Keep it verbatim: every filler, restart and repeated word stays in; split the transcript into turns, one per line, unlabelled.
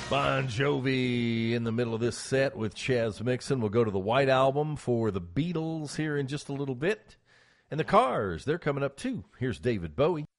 Bon Jovi in the middle of this set with Chaz Mixon. We'll go to the White Album for the Beatles here in just a little bit. And the Cars, they're coming up too. Here's David Bowie.